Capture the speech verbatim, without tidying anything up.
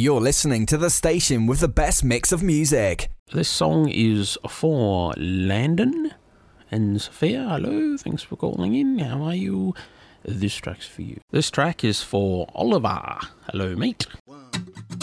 You're listening to the station with the best mix of music. This song is for Landon and Sophia. Hello, thanks for calling in. How are you? This track's for you. This track is for Oliver. Hello, mate.